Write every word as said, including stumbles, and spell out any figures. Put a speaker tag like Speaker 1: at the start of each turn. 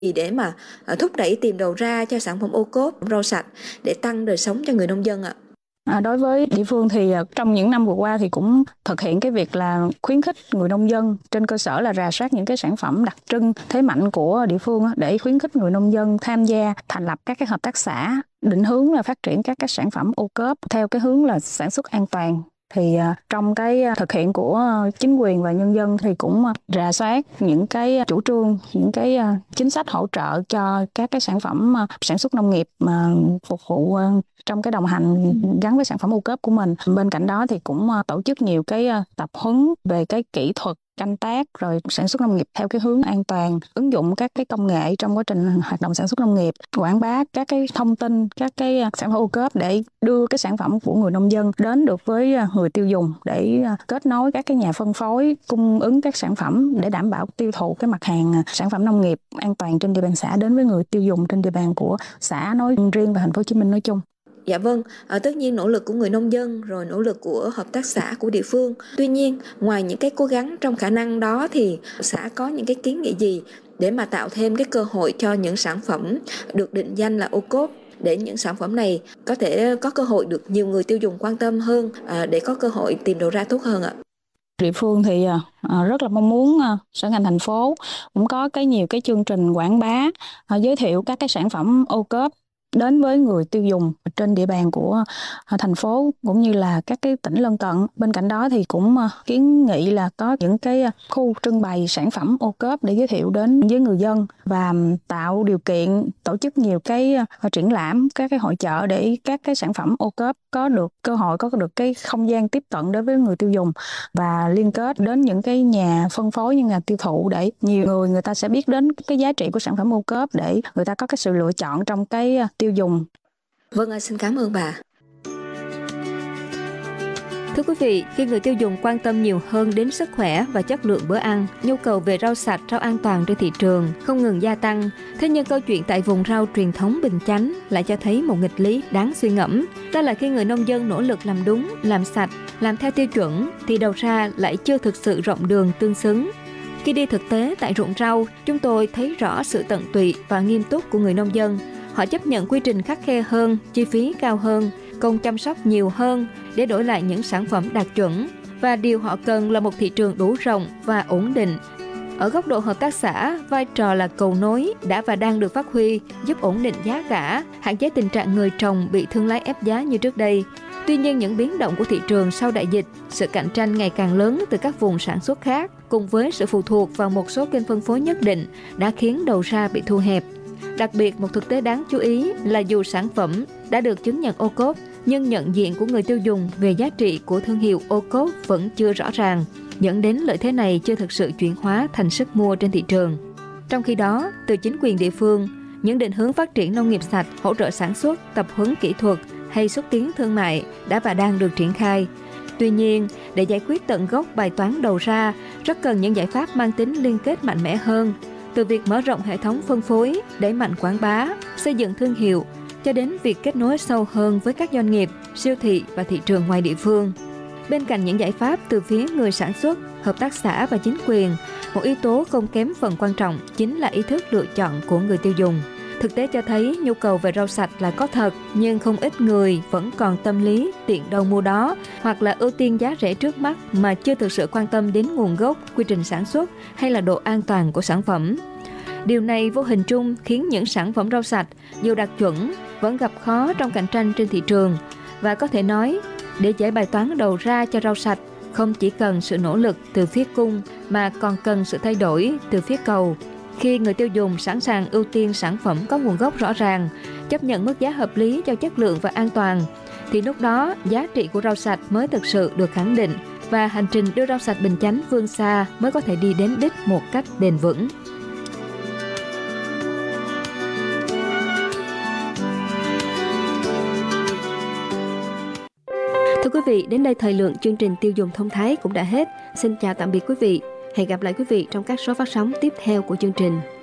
Speaker 1: gì để mà à, thúc đẩy tìm đầu ra cho sản phẩm ô cốp rau sạch để tăng đời sống cho người nông dân ạ?
Speaker 2: À, đối với địa phương thì à, trong những năm vừa qua thì cũng thực hiện cái việc là khuyến khích người nông dân trên cơ sở là rà soát những cái sản phẩm đặc trưng thế mạnh của địa phương á, để khuyến khích người nông dân tham gia thành lập các cái hợp tác xã, định hướng là phát triển các cái sản phẩm ô cốp theo cái hướng là sản xuất an toàn. Thì uh, trong cái uh, thực hiện của uh, chính quyền và nhân dân thì cũng uh, rà soát những cái uh, chủ trương, những cái uh, chính sách hỗ trợ cho các cái sản phẩm uh, sản xuất nông nghiệp mà uh, phục vụ uh, trong cái đồng hành gắn với sản phẩm ô cốp của mình. Bên cạnh đó thì cũng uh, tổ chức nhiều cái uh, tập huấn về cái kỹ thuật canh tác rồi sản xuất nông nghiệp theo cái hướng an toàn, ứng dụng các cái công nghệ trong quá trình hoạt động sản xuất nông nghiệp, quảng bá các cái thông tin, các cái sản phẩm ô cốp để đưa cái sản phẩm của người nông dân đến được với người tiêu dùng, để kết nối các cái nhà phân phối cung ứng các sản phẩm để đảm bảo tiêu thụ cái mặt hàng sản phẩm nông nghiệp an toàn trên địa bàn xã đến với người tiêu dùng trên địa bàn của xã nói riêng và thành phố Hồ Chí Minh nói chung.
Speaker 1: Dạ vâng, à, tất nhiên nỗ lực của người nông dân rồi nỗ lực của hợp tác xã của địa phương. Tuy nhiên, ngoài những cái cố gắng trong khả năng đó thì xã có những cái kiến nghị gì để mà tạo thêm cái cơ hội cho những sản phẩm được định danh là ô cốp, để những sản phẩm này có thể có cơ hội được nhiều người tiêu dùng quan tâm hơn, à, để có cơ hội tìm đầu ra tốt hơn ạ?
Speaker 2: Địa phương thì à, rất là mong muốn à, sở ngành thành phố cũng có cái nhiều cái chương trình quảng bá, à, giới thiệu các cái sản phẩm ô cốp đến với người tiêu dùng trên địa bàn của thành phố cũng như là các cái tỉnh lân cận. Bên cạnh đó thì cũng kiến nghị là có những cái khu trưng bày sản phẩm ô cốp để giới thiệu đến với người dân và tạo điều kiện tổ chức nhiều cái triển lãm, các cái hội chợ để các cái sản phẩm ô cốp có được cơ hội, có được cái không gian tiếp cận đối với người tiêu dùng và liên kết đến những cái nhà phân phối, những nhà tiêu thụ để nhiều người người ta sẽ biết đến cái giá trị của sản phẩm ô cốp để người ta có cái sự lựa chọn trong cái tiêu dùng.
Speaker 1: Vâng, xin cảm ơn bà.
Speaker 3: Thưa quý vị, khi người tiêu dùng quan tâm nhiều hơn đến sức khỏe và chất lượng bữa ăn, nhu cầu về rau sạch, rau an toàn trên thị trường không ngừng gia tăng. Thế nhưng câu chuyện tại vùng rau truyền thống Bình Chánh lại cho thấy một nghịch lý đáng suy ngẫm. Đó là khi người nông dân nỗ lực làm đúng, làm sạch, làm theo tiêu chuẩn, thì đầu ra lại chưa thực sự rộng đường tương xứng. Khi đi thực tế tại ruộng rau, chúng tôi thấy rõ sự tận tụy và nghiêm túc của người nông dân. Họ chấp nhận quy trình khắt khe hơn, chi phí cao hơn, công chăm sóc nhiều hơn để đổi lại những sản phẩm đạt chuẩn. Và điều họ cần là một thị trường đủ rộng và ổn định. Ở góc độ hợp tác xã, vai trò là cầu nối đã và đang được phát huy, giúp ổn định giá cả, hạn chế tình trạng người trồng bị thương lái ép giá như trước đây. Tuy nhiên, những biến động của thị trường sau đại dịch, sự cạnh tranh ngày càng lớn từ các vùng sản xuất khác, cùng với sự phụ thuộc vào một số kênh phân phối nhất định đã khiến đầu ra bị thu hẹp. Đặc biệt, một thực tế đáng chú ý là dù sản phẩm đã được chứng nhận ô cốp, nhưng nhận diện của người tiêu dùng về giá trị của thương hiệu ô cốp vẫn chưa rõ ràng, dẫn đến lợi thế này chưa thực sự chuyển hóa thành sức mua trên thị trường. Trong khi đó, từ chính quyền địa phương, những định hướng phát triển nông nghiệp sạch, hỗ trợ sản xuất, tập huấn kỹ thuật hay xúc tiến thương mại đã và đang được triển khai. Tuy nhiên, để giải quyết tận gốc bài toán đầu ra, rất cần những giải pháp mang tính liên kết mạnh mẽ hơn. Từ việc mở rộng hệ thống phân phối, đẩy mạnh quảng bá, xây dựng thương hiệu, cho đến việc kết nối sâu hơn với các doanh nghiệp, siêu thị và thị trường ngoài địa phương. Bên cạnh những giải pháp từ phía người sản xuất, hợp tác xã và chính quyền, một yếu tố không kém phần quan trọng chính là ý thức lựa chọn của người tiêu dùng. Thực tế cho thấy nhu cầu về rau sạch là có thật, nhưng không ít người vẫn còn tâm lý tiện đâu mua đó, hoặc là ưu tiên giá rẻ trước mắt mà chưa thực sự quan tâm đến nguồn gốc, quy trình sản xuất hay là độ an toàn của sản phẩm. Điều này vô hình chung khiến những sản phẩm rau sạch dù đạt chuẩn vẫn gặp khó trong cạnh tranh trên thị trường. Và có thể nói, để giải bài toán đầu ra cho rau sạch, không chỉ cần sự nỗ lực từ phía cung mà còn cần sự thay đổi từ phía cầu. Khi người tiêu dùng sẵn sàng ưu tiên sản phẩm có nguồn gốc rõ ràng, chấp nhận mức giá hợp lý cho chất lượng và an toàn, thì lúc đó giá trị của rau sạch mới thực sự được khẳng định và hành trình đưa rau sạch Bình Chánh vươn xa mới có thể đi đến đích một cách bền vững. Thưa quý vị, đến đây thời lượng chương trình Tiêu dùng thông thái cũng đã hết. Xin chào tạm biệt quý vị. Hẹn gặp lại quý vị trong các số phát sóng tiếp theo của chương trình.